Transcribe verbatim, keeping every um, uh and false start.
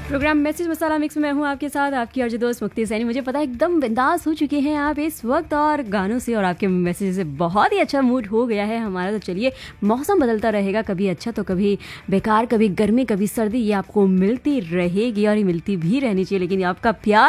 Programme message मसाला mix में मैं हूँ आपके साथ, आपकी अर्ज दोस्त मुक्ति सैनी। मुझे पता है एकदम बिंदास हो चुके हैं आप इस वक्त और गानों से और आपके मैसेज से बहुत ही अच्छा मूड हो गया है हमारा। तो चलिए, मौसम बदलता रहेगा, कभी अच्छा तो कभी बेकार, कभी गर्मी कभी सर्दी, ये आपको मिलती रहेगी और ये मिलती भी रहनी चाहिए। लेकिन आपका प्यार